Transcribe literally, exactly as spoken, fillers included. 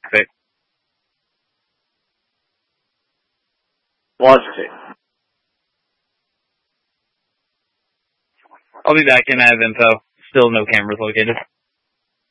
Fix. Lost it. I'll be back in. I have info. Still no cameras located.